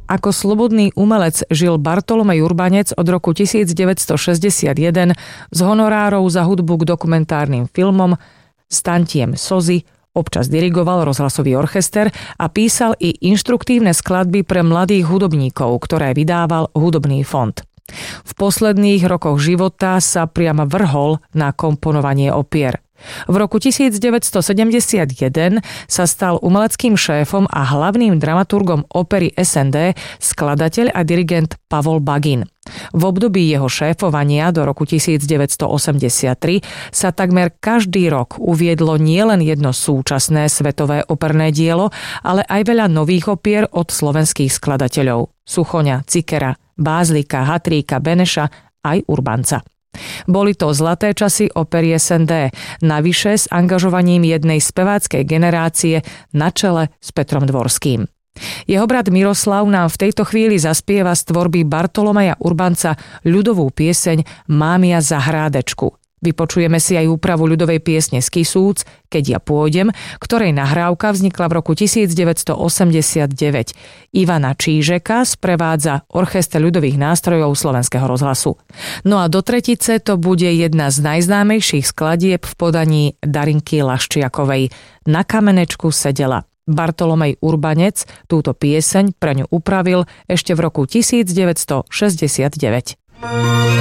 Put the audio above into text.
Ako slobodný umelec žil Bartolomej Urbanec od roku 1961 z honorárov za hudbu k dokumentárnym filmom, stantiem Sozy, občas dirigoval rozhlasový orchester a písal i inštruktívne skladby pre mladých hudobníkov, ktoré vydával Hudobný fond. V posledných rokoch života sa priam vrhol na komponovanie opier. V roku 1971 sa stal umeleckým šéfom a hlavným dramaturgom opery SND skladateľ a dirigent Pavol Bagin. V období jeho šéfovania do roku 1983 sa takmer každý rok uviedlo nielen jedno súčasné svetové operné dielo, ale aj veľa nových opier od slovenských skladateľov Suchoňa, Cikera, Bázlika, Hatríka, Beneša aj Urbanca. Boli to zlaté časy opery SND, navyše s angažovaním jednej speváckej generácie na čele s Petrom Dvorským. Jeho brat Miroslav nám v tejto chvíli zaspieva z tvorby Bartolomeja Urbanca ľudovú pieseň Mámia za hrádečku. Vypočujeme si aj úpravu ľudovej piesne Skysúc, Keď ja pôjdem, ktorej nahrávka vznikla v roku 1989. Ivana Čížeka sprevádza Orchester ľudových nástrojov Slovenského rozhlasu. No a do tretice to bude jedna z najznámejších skladieb v podaní Darinky Laščiakovej. Na kamenečku sedela. Bartolomej Urbanec túto pieseň pre ňu upravil ešte v roku 1969.